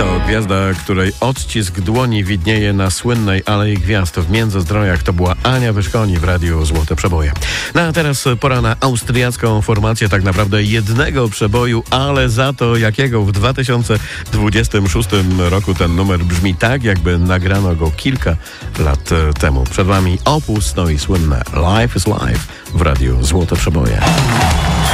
To gwiazda, której odcisk dłoni widnieje na słynnej Alei Gwiazd w Międzyzdrojach. To była Ania Wyszkoni w Radiu Złote Przeboje. No a teraz pora na austriacką formację tak naprawdę jednego przeboju, ale za to jakiego w 2026 roku ten numer brzmi tak, jakby nagrano go kilka lat temu. Przed wami Opus, no i słynne Life is Life w Radiu Złote Przeboje.